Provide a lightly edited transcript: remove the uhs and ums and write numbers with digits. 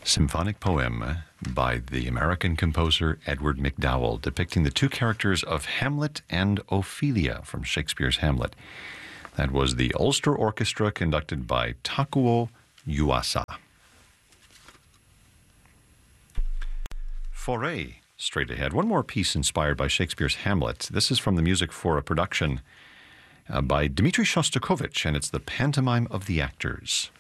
Symphonic poem by the American composer Edward MacDowell, depicting the two characters of Hamlet and Ophelia from Shakespeare's Hamlet. That was the Ulster Orchestra, conducted by Takuo Yuasa. Foray, straight ahead. One more piece inspired by Shakespeare's Hamlet. This is from the music for a production by Dmitri Shostakovich, and it's the Pantomime of the Actors.